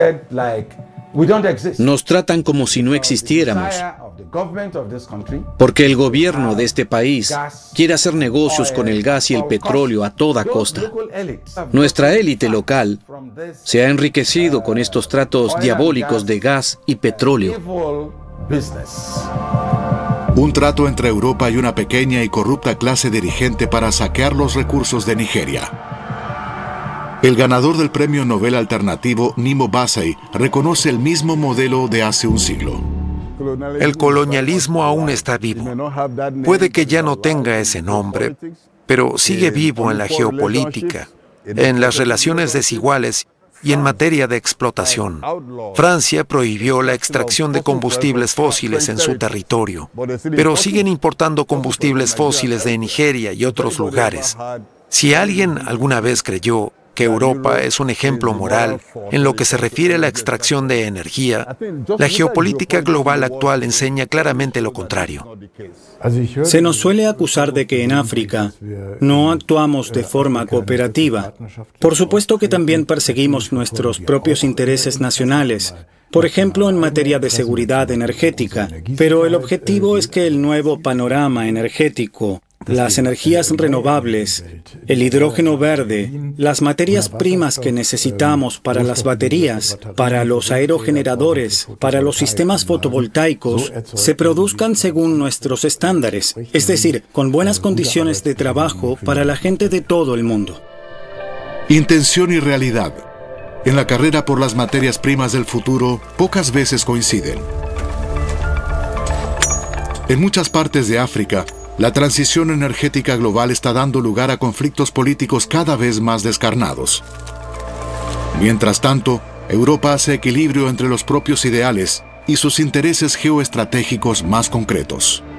Nos tratan como si no existiéramos, porque el gobierno de este país quiere hacer negocios con el gas y el petróleo a toda costa. Nuestra élite local se ha enriquecido con estos tratos diabólicos de gas y petróleo. Un trato entre Europa y una pequeña y corrupta clase dirigente para saquear los recursos de Nigeria. El ganador del premio Nobel alternativo, Nimo Bassey, reconoce el mismo modelo de hace un siglo. El colonialismo aún está vivo. Puede que ya no tenga ese nombre, pero sigue vivo en la geopolítica, en las relaciones desiguales y en materia de explotación. Francia prohibió la extracción de combustibles fósiles en su territorio, pero siguen importando combustibles fósiles de Nigeria y otros lugares. Si alguien alguna vez creyó que Europa es un ejemplo moral en lo que se refiere a la extracción de energía, la geopolítica global actual enseña claramente lo contrario. Se nos suele acusar de que en África no actuamos de forma cooperativa. Por supuesto que también perseguimos nuestros propios intereses nacionales, por ejemplo en materia de seguridad energética, pero el objetivo es que el nuevo panorama energético, las energías renovables, el hidrógeno verde, las materias primas que necesitamos para las baterías, para los aerogeneradores, para los sistemas fotovoltaicos, se produzcan según nuestros estándares, es decir, con buenas condiciones de trabajo para la gente de todo el mundo. Intención y realidad. En la carrera por las materias primas del futuro, pocas veces coinciden. En muchas partes de África, la transición energética global está dando lugar a conflictos políticos cada vez más descarnados. Mientras tanto, Europa hace equilibrio entre los propios ideales y sus intereses geoestratégicos más concretos.